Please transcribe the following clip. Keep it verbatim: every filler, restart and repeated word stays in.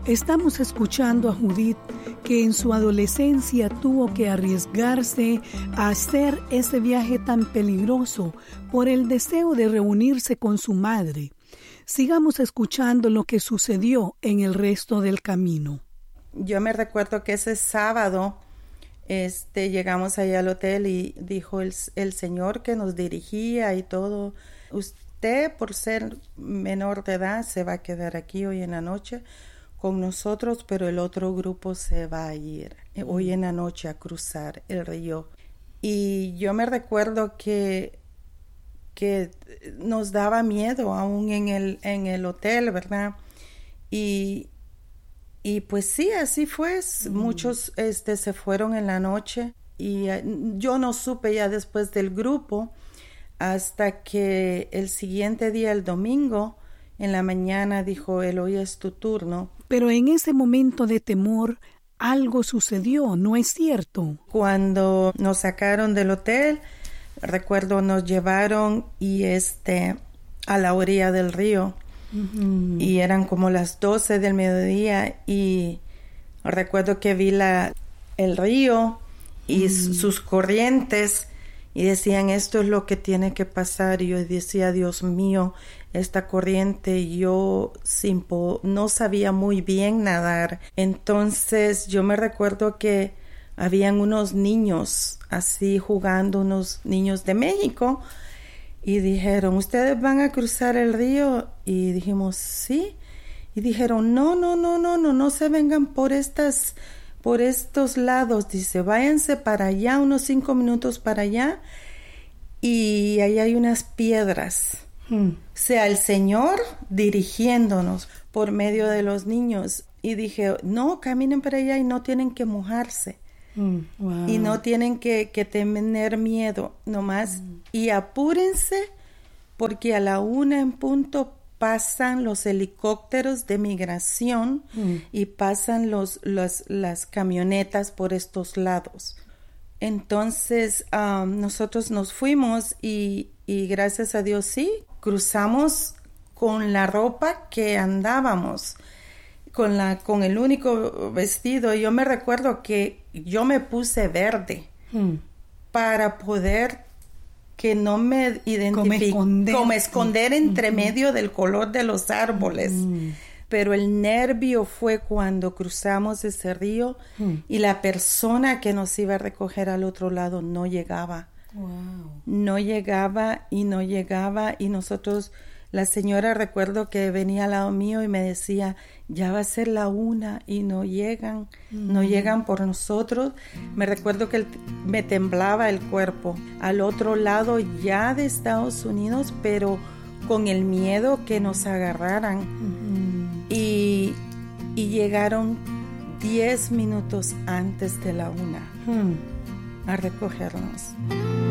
Estamos escuchando a Judith, que en su adolescencia tuvo que arriesgarse a hacer ese viaje tan peligroso por el deseo de reunirse con su madre. Sigamos escuchando lo que sucedió en el resto del camino. Yo me recuerdo que ese sábado este, llegamos allá al hotel y dijo el, el señor que nos dirigía y todo, usted por ser menor de edad se va a quedar aquí hoy en la noche con nosotros, pero el otro grupo se va a ir hoy en la noche a cruzar el río. Y yo me recuerdo que, que nos daba miedo aún en el, en el hotel, ¿verdad? Y, y pues sí, así fue. Mm. Muchos este, se fueron en la noche y uh, yo no supe ya después del grupo hasta que el siguiente día, el domingo, en la mañana dijo él, hoy es tu turno. Pero en ese momento de temor, algo sucedió, ¿no es cierto? Cuando nos sacaron del hotel, recuerdo nos llevaron y este a la orilla del río. Uh-huh. Y eran como las doce del mediodía y recuerdo que vi la, el río y uh-huh. sus corrientes y decían, esto es lo que tiene que pasar. Y yo decía, Dios mío, esta corriente, yo sin po- no sabía muy bien nadar. Entonces yo me recuerdo que habían unos niños así jugando, unos niños de México, y dijeron, ¿ustedes van a cruzar el río? Y dijimos, sí. Y dijeron, no, no, no, no, no, no se vengan por estas... por estos lados, dice, váyanse para allá, unos cinco minutos para allá, y ahí hay unas piedras. Hmm. O sea, el Señor dirigiéndonos por medio de los niños. Y dije, no, caminen para allá y no tienen que mojarse. Hmm. Wow. Y no tienen que, que tener miedo, nomás. Hmm. Y apúrense, porque a la una en punto pasan los helicópteros de migración mm. y pasan los, los, las camionetas por estos lados. Entonces um, nosotros nos fuimos y, y gracias a Dios sí, cruzamos con la ropa que andábamos, con, la, con el único vestido. Yo me recuerdo que yo me puse verde mm. para poder... que no me identifique, como esconder, como esconder entre uh-huh. medio del color de los árboles. Uh-huh. Pero el nervio fue cuando cruzamos ese río uh-huh. y la persona que nos iba a recoger al otro lado no llegaba. Wow. No llegaba y no llegaba y nosotros, la señora recuerdo que venía al lado mío y me decía, ya va a ser la una y no llegan, mm. no llegan por nosotros. Me recuerdo que el, me temblaba el cuerpo. Al otro lado ya de Estados Unidos, pero con el miedo que nos agarraran. Mm-hmm. Y, y llegaron diez minutos antes de la una mm. a recogernos.